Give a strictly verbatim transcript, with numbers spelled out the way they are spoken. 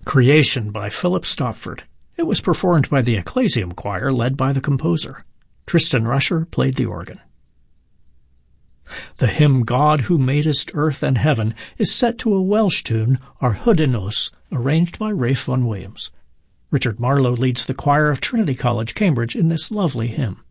Creation by Philip Stopford. It was performed by the Ecclesiam Choir led by the composer. Tristan Rusher played the organ. The hymn God Who Madest Earth and Heaven is set to a Welsh tune, Ar Hwdyn-Nos, arranged by Ralph Vaughan Williams. Richard Marlowe leads the choir of Trinity College, Cambridge in this lovely hymn.